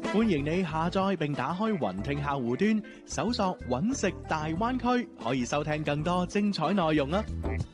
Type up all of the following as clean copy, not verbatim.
歡迎你下載並打開雲聽客戶端，搜索揾食大灣區，可以收聽更多精彩內容啊！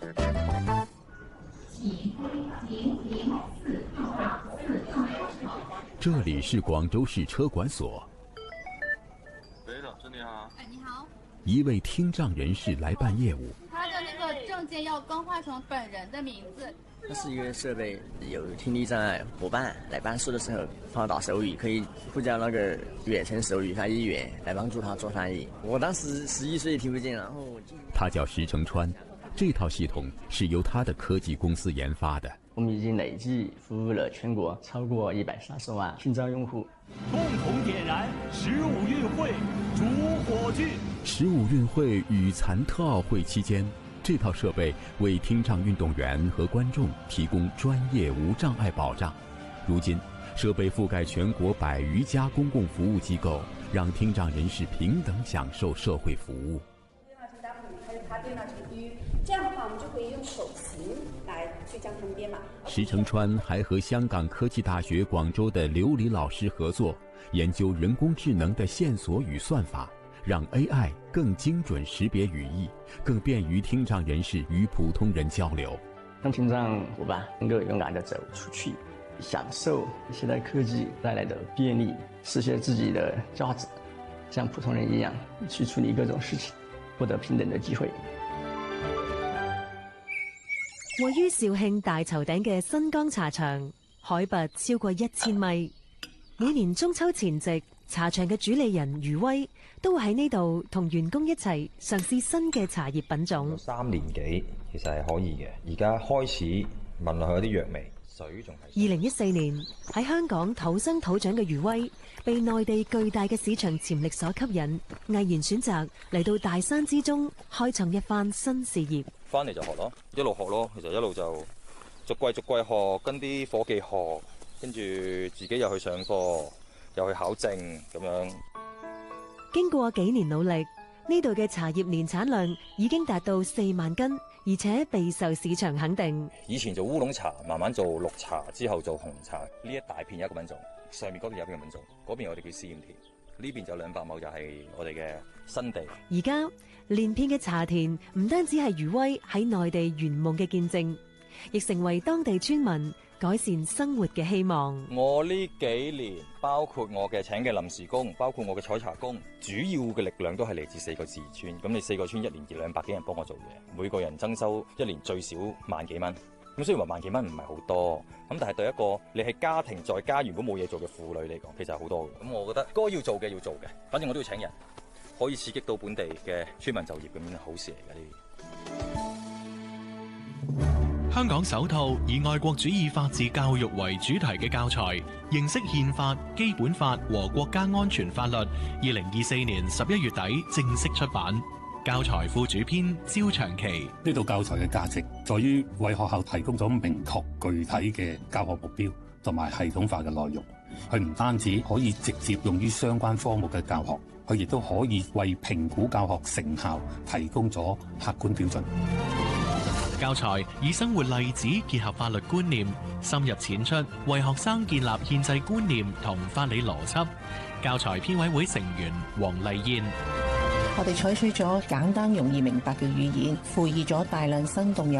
這裡是廣州市車管所。 喂，老師你好。 哎，你好。 一位聽障人士來辦業務。 他的那個證件要更換成本人的名字。 它是一個設備，有聽力障礙夥伴來辦事的時候放到手語，可以呼叫那個遠程手語翻譯員來幫助他做翻譯。我當時11歲聽不見，然後他叫石成川，這套系統是由他的科技公司研發的。 我們已經累計服務了全國超過130萬聽障用戶。 共同點燃15運會主火炬。 15運會與殘特奧會期間，這套設備為聽障運動員和觀眾提供專業無障礙保障。如今，設備覆蓋全國100餘家公共服務機構，讓聽障人士平等享受社會服務。 電腦程 W 還有它電腦程 D， 這樣的話我們就可以用手型來去將它們編碼。 石成川還和香港科技大學廣州的劉黎老師合作，研究人工智能的線索與算法，讓 AI 更精準識別語義，更便於聽障人士與普通人交流。 讓聽障夥伴能夠勇敢地走出去，享受現代科技帶來的便利，實現自己的價值，像普通人一樣去處理各種事情，獲得平等的機會。 位於肇慶大頭頂嘅新江茶場，海拔超過1000米。每年中秋前夕，茶場嘅主理人余威都會喺呢度同員工一齊嘗試新嘅茶葉品種。 3年幾其實係可以嘅，而家開始聞落去有啲藥味，水仲係。 2014年喺香港土生土長嘅余威，被內地巨大嘅市場潛力所吸引，毅然選擇嚟到大山之中開創一番新事業。 翻嚟就學咯，一路學咯，其實一路就逐季學，跟啲伙計學，跟住自己又去上課，又去考證咁樣。 經過幾年努力，呢度嘅茶葉年產量已經達到4萬斤，而且備受市場肯定。 以前做烏龍茶，慢慢做綠茶，之後做紅茶。呢一大片有一個品種，上面嗰邊有一個品種，嗰邊我哋叫試驗田，呢邊就200畝就係我哋嘅新地。 而家連片嘅茶田唔單止係余威喺內地圓夢嘅見證，亦成為當地村民改善生活嘅希望。 我呢幾年，包括我嘅請嘅臨時工，包括我嘅採茶工，主要嘅力量都係嚟自4個自然村。咁你4個村1年200幾人幫我做嘢，每個人增收1年最少萬幾蚊。咁雖然話萬幾蚊唔係好多，咁但係對一個你係家庭在家如果冇嘢做嘅婦女嚟講，其實係好多嘅。咁我覺得該要做嘅要做嘅，反正我都要請人，可以刺激到本地嘅村民就業，咁樣好事嚟嘅呢。 香港首套以愛國主義法治教育為主題嘅教材《認識憲法、基本法和國家安全法律》，2024年11月底正式出版。教材副主編焦長期， 呢套教材嘅價值在於為學校提供咗明確具體嘅教學目標同埋系統化嘅內容。佢唔單止可以直接用於相關科目嘅教學，佢亦都可以為評估教學成效提供咗客觀標準。 教材以生活例子結合法律觀念，深入淺出，為學生建立憲制觀念同法理邏輯。教材編委會成員黃麗燕， 我哋採取咗簡單容易明白嘅語言，賦予咗大量生動有